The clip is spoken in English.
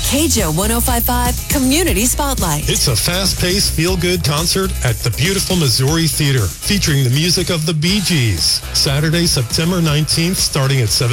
KJO 105.5 Community Spotlight. It's a fast-paced, feel-good concert at the beautiful Missouri Theater, featuring the music of the Bee Gees. Saturday, September 19th, starting at 7